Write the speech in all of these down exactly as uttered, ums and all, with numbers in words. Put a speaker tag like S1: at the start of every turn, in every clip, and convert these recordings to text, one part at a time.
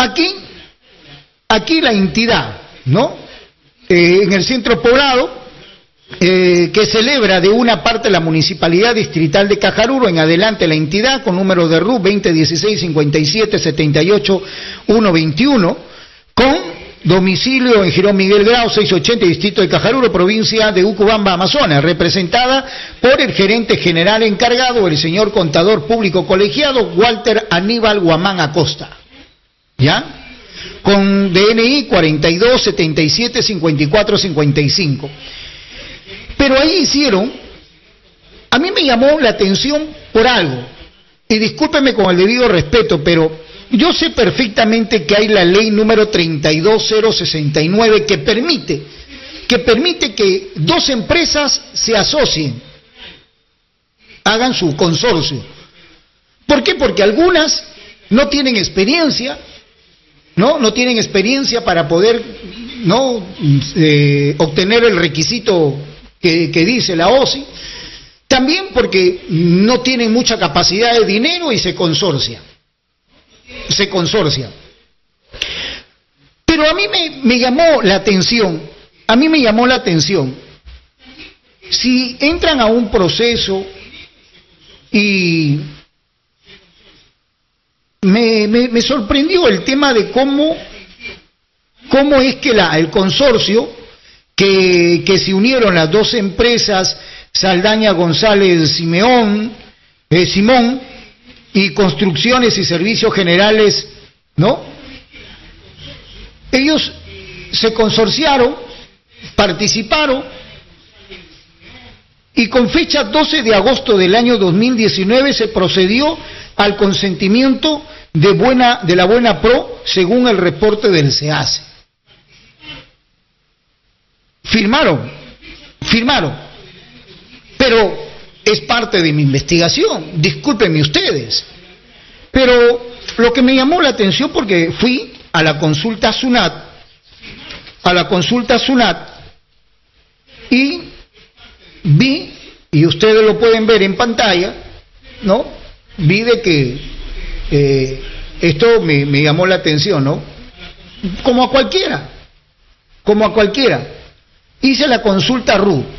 S1: Aquí, aquí la entidad, ¿no? Eh, en el centro poblado, eh, que celebra de una parte la Municipalidad Distrital de Cajaruro, en adelante la entidad, con número de R U veinte dieciséis cincuenta y siete setenta y ocho ciento veintiuno, con domicilio en Girón Miguel Grau, seiscientos ochenta, distrito de Cajaruro, provincia de Ucubamba, Amazonas, representada por el gerente general encargado, el señor contador público colegiado, Walter Aníbal Guamán Acosta. ¿Ya? Con D N I cuarenta y dos setenta y siete cincuenta y cuatro cincuenta y cinco. Pero ahí hicieron, a mí me llamó la atención por algo, y discúlpeme con el debido respeto, pero yo sé perfectamente que hay la ley número treinta y dos mil sesenta y nueve que permite, que permite que dos empresas se asocien, hagan su consorcio. ¿Por qué? Porque algunas no tienen experiencia, no, no tienen experiencia para poder, no, eh, obtener el requisito que, que dice la O S I, también porque no tienen mucha capacidad de dinero y se consorcia. se consorcia. Pero a mí me, me llamó la atención, a mí me llamó la atención, si entran a un proceso y me, me, me sorprendió el tema de cómo, cómo es que la, el consorcio, que, que se unieron las dos empresas, Saldaña González Simeón, eh, Simón, y Construcciones y Servicios Generales, ¿no? Ellos se consorciaron, participaron, y con fecha doce de agosto del año dos mil diecinueve se procedió al consentimiento de, buena, de la Buena Pro, según el reporte del SEACE. Firmaron, firmaron, pero es parte de mi investigación, discúlpenme ustedes, pero lo que me llamó la atención, porque fui a la consulta SUNAT, a la consulta SUNAT, y vi, y ustedes lo pueden ver en pantalla, ¿no? Vi de que eh, esto me, me llamó la atención, ¿no? Como a cualquiera, como a cualquiera. Hice la consulta R U.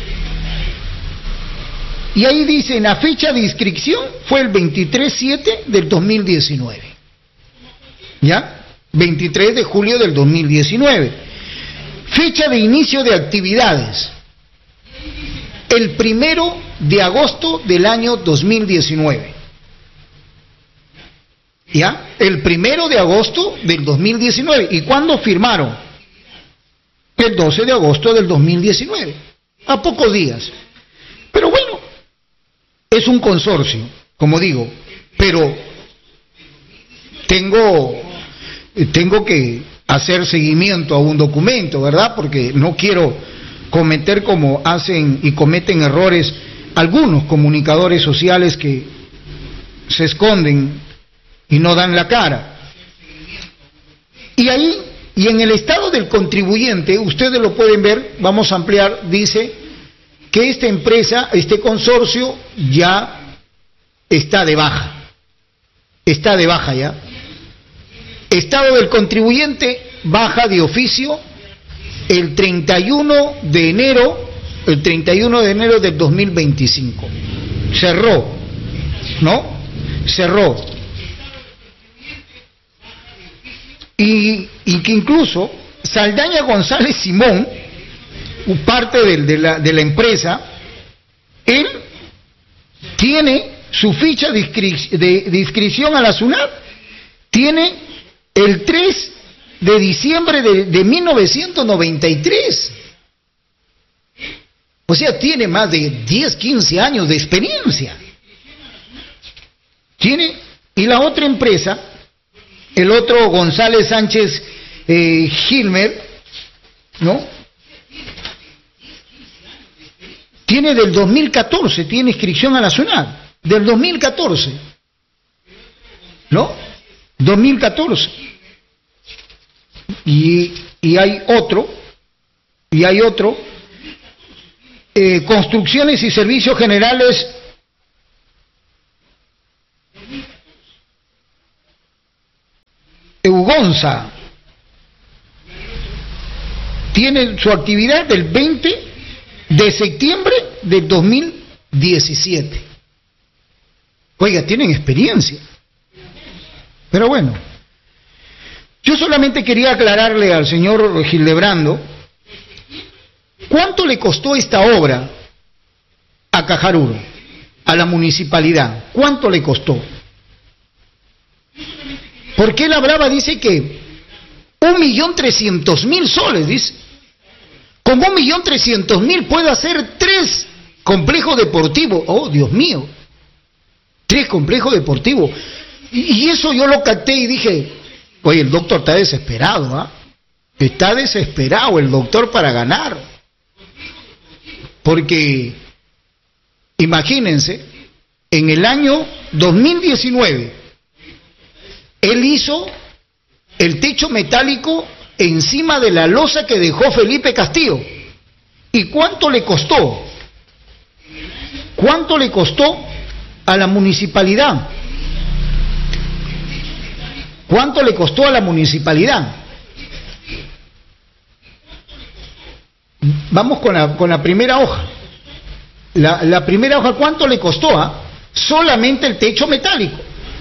S1: Y ahí dice, la fecha de inscripción fue el veintitrés siete del dos mil diecinueve. ¿Ya? veintitrés de julio del dos mil diecinueve. Fecha de inicio de actividades, el primero de agosto del año dos mil diecinueve. ¿Ya? El primero de agosto del dos mil diecinueve. ¿Y cuándo firmaron? El doce de agosto del dos mil diecinueve. A pocos días. Pero bueno, es un consorcio, como digo, pero tengo, tengo que hacer seguimiento a un documento, ¿verdad? Porque no quiero cometer como hacen y cometen errores algunos comunicadores sociales que se esconden y no dan la cara. Y ahí, y en el estado del contribuyente, ustedes lo pueden ver, vamos a ampliar, dice que esta empresa, este consorcio, ya está de baja. Está de baja ya. Estado del contribuyente, baja de oficio el treinta y uno de enero, el treinta y uno de enero del dos mil veinticinco. Cerró, ¿no? Cerró. Y, y que incluso Saldaña González Simón, parte de, de, la, de la empresa, él tiene su ficha de, inscri de, de inscripción a la SUNAT, tiene el tres de diciembre de, de mil novecientos noventa y tres. O sea, tiene más de diez, quince años de experiencia. Tiene, y la otra empresa, el otro González Sánchez eh, Gilmer, ¿no? Tiene del dos mil catorce, tiene inscripción a la SUNAT, del dos mil catorce, ¿no? dos mil catorce. Y, y hay otro, y hay otro, eh, Construcciones y Servicios Generales, Eugonza tiene su actividad del veinte de septiembre del dos mil diecisiete. Oiga, tienen experiencia. Pero bueno, yo solamente quería aclararle al señor Hildebrando cuánto le costó esta obra a Cajaruro, a la municipalidad. ¿Cuánto le costó? Porque él hablaba, dice que un millón trescientos mil soles, dice. Con un millón trescientos mil puedo hacer tres complejos deportivos. Oh, Dios mío. Tres complejos deportivos. Y eso yo lo capté y dije, oye, el doctor está desesperado, ¿ah? ¿eh? Está desesperado el doctor para ganar. Porque, imagínense, en el año dos mil diecinueve, él hizo el techo metálico encima de la losa que dejó Felipe Castillo. ¿Y cuánto le costó? ¿Cuánto le costó a la municipalidad? ¿Cuánto le costó a la municipalidad? Vamos con la, con la primera hoja. La, la primera hoja, ¿cuánto le costó? ¿Ah? Solamente el techo metálico.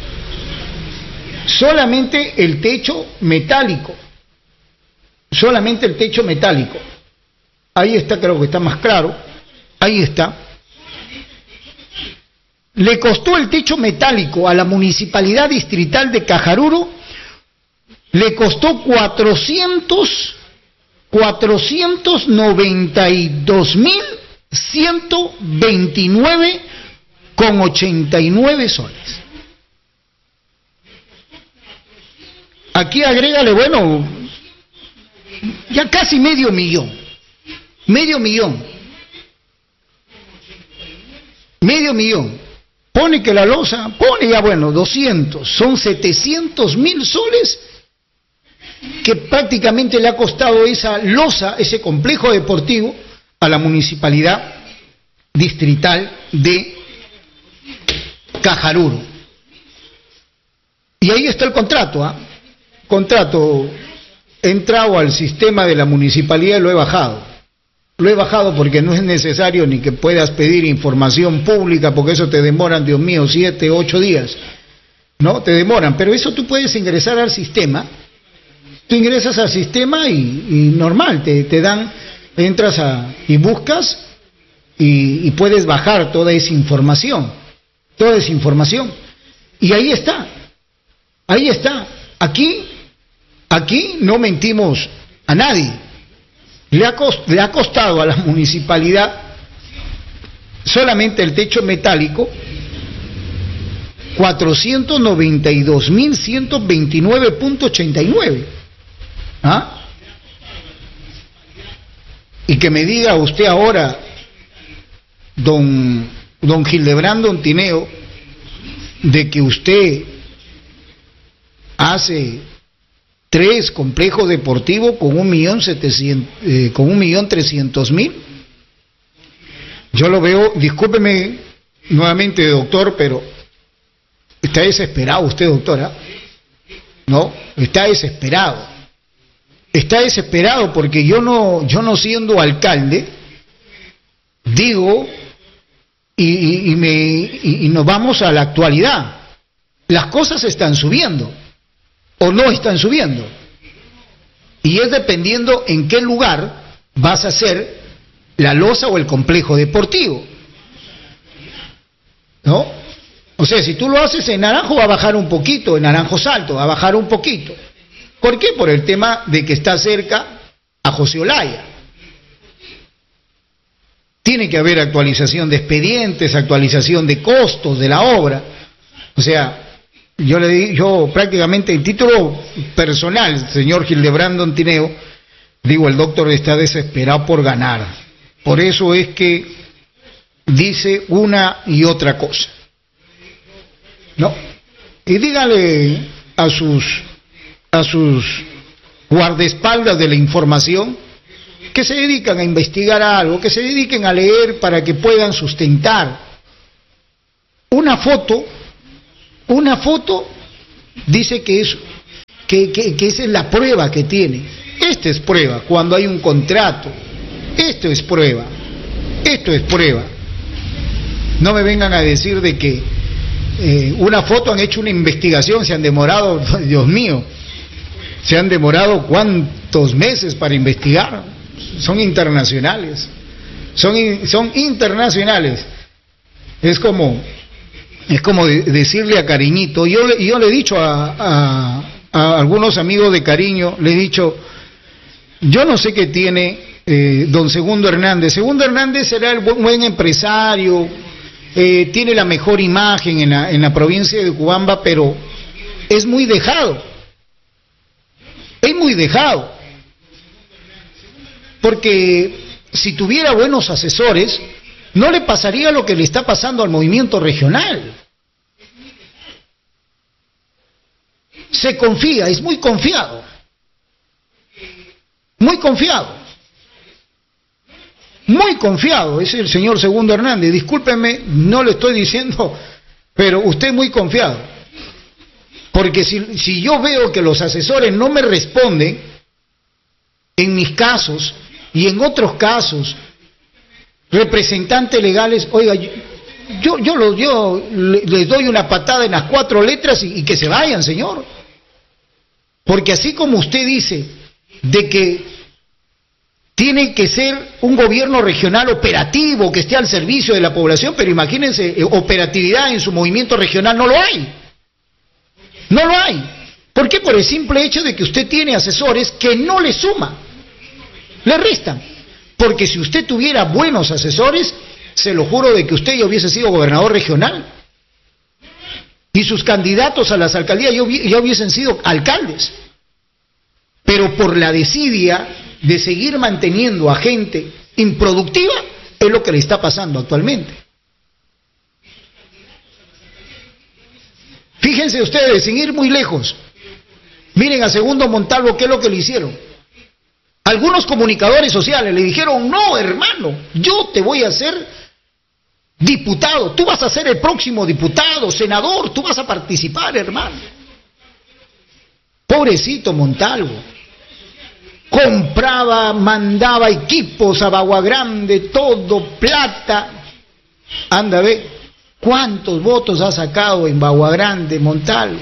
S1: Solamente el techo metálico. Solamente el techo metálico. Ahí está, creo que está más claro. Ahí está. Le costó el techo metálico a la Municipalidad Distrital de Cajaruro, le costó cuatrocientos, cuatrocientos noventa y dos mil ciento veintinueve con ochenta y nueve soles. Aquí agrégale, bueno, ya casi medio millón, medio millón, medio millón. Pone que la losa, pone ya bueno, doscientos, son setecientos mil soles que prácticamente le ha costado esa losa, ese complejo deportivo a la Municipalidad Distrital de Cajaruro. Y ahí está el contrato, ¿ah? ¿eh? Contrato, he entrado al sistema de la municipalidad y lo he bajado. Lo he bajado porque no es necesario ni que puedas pedir información pública, porque eso te demoran, Dios mío, siete, ocho días. ¿No? Te demoran, pero eso tú puedes ingresar al sistema. Tú ingresas al sistema y, y normal, te, te dan, entras a, y buscas y, y puedes bajar toda esa información. Toda esa información. Y ahí está. Ahí está. Aquí, aquí no mentimos a nadie. Le ha, cost, le ha costado a la municipalidad solamente el techo metálico cuatrocientos noventa y dos mil ciento veintinueve punto ochenta y nueve. ¿Ah? Y que me diga usted ahora, don, don Hildebrando Tineo, de que usted hace tres complejos deportivos con un millón setecientos, eh, con un millón trescientos mil. Yo lo veo, discúlpeme nuevamente, doctor, pero está desesperado usted, doctora. No, está desesperado. Está desesperado porque yo no, yo no siendo alcalde, digo, y, y, y, me, y, y nos vamos a la actualidad. Las cosas están subiendo. O no están subiendo. Y es dependiendo en qué lugar vas a hacer la losa o el complejo deportivo. ¿No? O sea, si tú lo haces en Naranjo va a bajar un poquito, en Naranjo Salto va a bajar un poquito. ¿Por qué? Por el tema de que está cerca a José Olaya. Tiene que haber actualización de expedientes, actualización de costos de la obra. O sea, Yo le di, yo prácticamente en título personal, señor Hildebrando Tineo, digo, el doctor está desesperado por ganar. Por eso es que dice una y otra cosa. ¿No? Y dígale a sus, a sus guardaespaldas de la información que se dedican a investigar algo, que se dediquen a leer para que puedan sustentar una foto. Una foto dice que es, que, que, que esa es la prueba que tiene. Esta es prueba, cuando hay un contrato. Esto es prueba. Esto es prueba. No me vengan a decir de que eh, una foto han hecho una investigación, se han demorado, Dios mío, se han demorado cuántos meses para investigar. Son internacionales. Son, son internacionales. Es como, es como de, decirle a Cariñito, yo, yo le he dicho a, a, a algunos amigos de Cariño, le he dicho, yo no sé qué tiene eh, don Segundo Hernández. Segundo Hernández será el buen, buen empresario, eh, tiene la mejor imagen en la, en la provincia de Cubamba, pero es muy dejado, es muy dejado, porque si tuviera buenos asesores, no le pasaría lo que le está pasando al movimiento regional. Se confía, es muy confiado. Muy confiado. Muy confiado, es el señor Segundo Hernández. Discúlpeme, no le estoy diciendo, pero usted es muy confiado. Porque si, si yo veo que los asesores no me responden, en mis casos y en otros casos, representantes legales, oiga, yo, yo, lo, yo les doy una patada en las cuatro letras y, y que se vayan, señor. Porque así como usted dice de que tiene que ser un gobierno regional operativo, que esté al servicio de la población, pero imagínense, operatividad en su movimiento regional no lo hay. No lo hay. ¿Por qué? Por el simple hecho de que usted tiene asesores que no le suman, le restan. Porque si usted tuviera buenos asesores, se lo juro de que usted ya hubiese sido gobernador regional. Y sus candidatos a las alcaldías ya hubiesen sido alcaldes. Pero por la desidia de seguir manteniendo a gente improductiva, es lo que le está pasando actualmente. Fíjense ustedes, sin ir muy lejos, miren a Segundo Montalvo qué es lo que le hicieron. Algunos comunicadores sociales le dijeron, no hermano, yo te voy a hacer diputado, tú vas a ser el próximo diputado, senador, tú vas a participar, hermano. Pobrecito Montalvo. Compraba, mandaba equipos a Bagua Grande, todo, plata. Anda, ve, ¿cuántos votos ha sacado en Bagua Grande, Montalvo?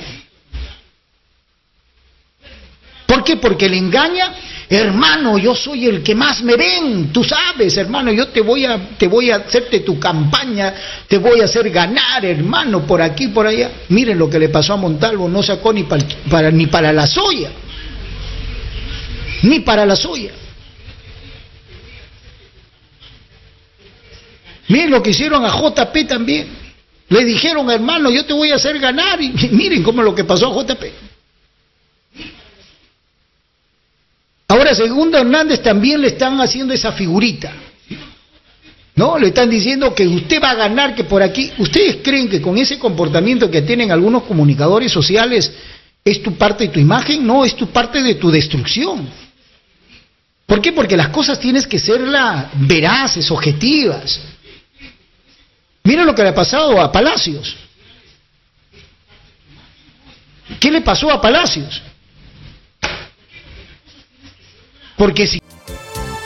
S1: ¿Por qué? Porque le engaña. Hermano, yo soy el que más me ven, tú sabes, hermano, yo te voy a, te voy a hacerte tu campaña, te voy a hacer ganar, hermano, por aquí, por allá. Miren lo que le pasó a Montalvo, no sacó ni para, para, ni para la soya, ni para la soya. Miren lo que hicieron a J P también, le dijeron, hermano, yo te voy a hacer ganar, y miren cómo lo que pasó a J P. Ahora, Segundo Hernández también le están haciendo esa figurita, ¿no? Le están diciendo que usted va a ganar, que por aquí. ¿Ustedes creen que con ese comportamiento que tienen algunos comunicadores sociales es tu parte de tu imagen? No, es tu parte de tu destrucción. ¿Por qué? Porque las cosas tienes que serlas veraces, objetivas. Miren lo que le ha pasado a Palacios. ¿Qué le pasó a Palacios? Porque si